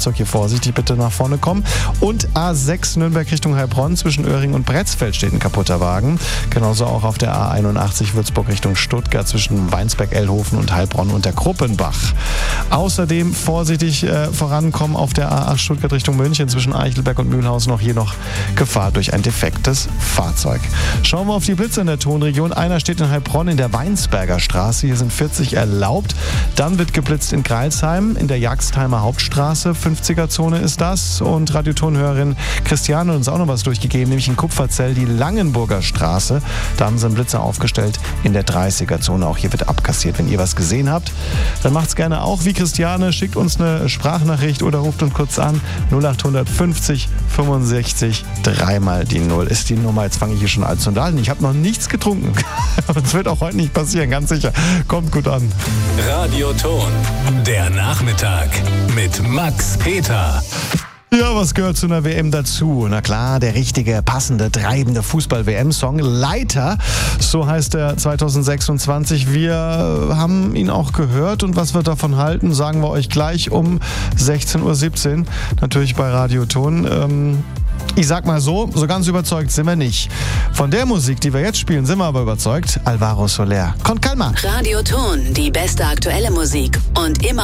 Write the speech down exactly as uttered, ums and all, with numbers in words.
Fahrzeug hier vorsichtig bitte nach vorne kommen. Und A sechs Nürnberg Richtung Heilbronn zwischen Öhring und Bretzfeld steht ein kaputter Wagen. Genauso auch auf der A einundachtzig Würzburg Richtung Stuttgart zwischen Weinsberg-Ellhofen und Heilbronn und der Kruppenbach. Außerdem vorsichtig äh, vorankommen auf der A acht Stuttgart Richtung München zwischen Eichelberg und Mühlhausen noch hier noch Gefahr durch ein defektes Fahrzeug. Schauen wir auf die Blitze in der Tonregion. Einer steht in Heilbronn in der Weinsberger Straße. Hier sind vierzig erlaubt. Dann wird geblitzt in Greilsheim in der Jagstheimer Hauptstraße. fünfziger-Zone ist das. Und Radiotonhörerin Christiane hat uns auch noch was durchgegeben, nämlich in Kupferzell die Langenburger Straße. Da haben sie einen Blitzer aufgestellt in der dreißiger-Zone. Auch hier wird abkassiert. Wenn ihr was gesehen habt, dann macht's gerne auch wie Christiane. Schickt uns eine Sprachnachricht oder ruft uns kurz an. null acht fünfzig fünfundsechzig dreimal die Null ist die Nummer. Jetzt fange ich hier schon an zu unterhalten. Ich habe noch nichts getrunken. Das wird auch heute nicht passieren, ganz sicher. Kommt gut an. Radioton, der Nachmittag mit Max Peter. Ja, was gehört zu einer W M dazu? Na klar, der richtige, passende, treibende Fußball-W M-Song. Leiter, so heißt er zwanzig sechsundzwanzig. Wir haben ihn auch gehört und was wir davon halten, sagen wir euch gleich um sechzehn Uhr siebzehn. Natürlich bei Radioton. Ähm, ich sag mal so, so ganz überzeugt sind wir nicht. Von der Musik, die wir jetzt spielen, sind wir aber überzeugt. Alvaro Soler. Con calma. Radioton, die beste aktuelle Musik und immer